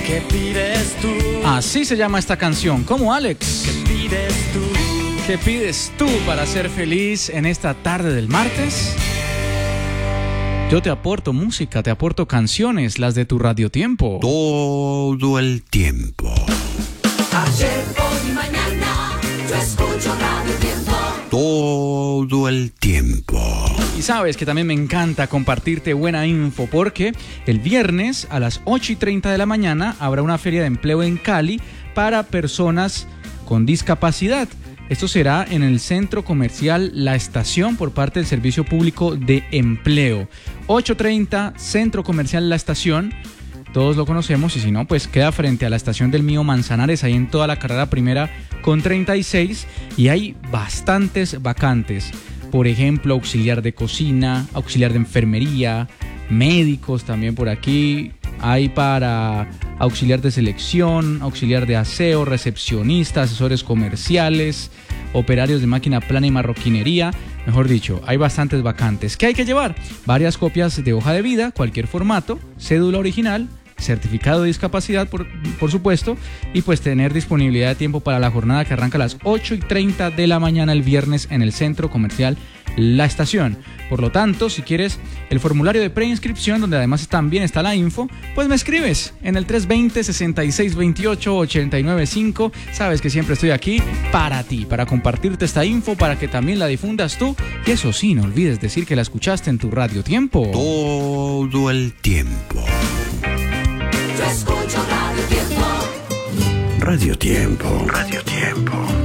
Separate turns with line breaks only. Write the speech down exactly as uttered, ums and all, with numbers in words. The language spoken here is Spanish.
¿Qué pides tú?
Así se llama esta canción. ¿Cómo, Alex?
¿Qué pides tú?
¿Qué pides tú para ser feliz en esta tarde del martes? Yo te aporto música, te aporto canciones, las de tu radiotiempo.
Todo el tiempo.
Ayer, hoy y mañana, yo escucho Radio Tiempo.
Todo el tiempo.
Y sabes que también me encanta compartirte buena info porque el viernes a las ocho y treinta de la mañana habrá una feria de empleo en Cali para personas con discapacidad. Esto será en el Centro Comercial La Estación por parte del Servicio Público de Empleo. ocho treinta, Centro Comercial La Estación. Todos lo conocemos y si no, pues queda frente a la estación del Mío Manzanares, ahí en toda la carrera primera con treinta y seis. Y hay bastantes vacantes. Por ejemplo, auxiliar de cocina, auxiliar de enfermería, médicos también por aquí. Hay para auxiliar de selección, auxiliar de aseo, recepcionista, asesores comerciales, operarios de máquina plana y marroquinería. Mejor dicho, hay bastantes vacantes. ¿Qué hay que llevar? Varias copias de hoja de vida, cualquier formato, cédula original, certificado de discapacidad, por, por supuesto, y pues tener disponibilidad de tiempo para la jornada que arranca a las ocho y treinta de la mañana el viernes en el Centro Comercial La Estación. Por lo tanto, si quieres el formulario de preinscripción, donde además también está la info, pues me escribes en el tres dos cero, seis seis dos ocho, ocho nueve cinco. Sabes que siempre estoy aquí para ti, para compartirte esta info, para que también la difundas tú. Y eso sí, no olvides decir que la escuchaste en tu Radio Tiempo.
Todo el tiempo.
Yo escucho Radio Tiempo.
Radio Tiempo. Radio Tiempo.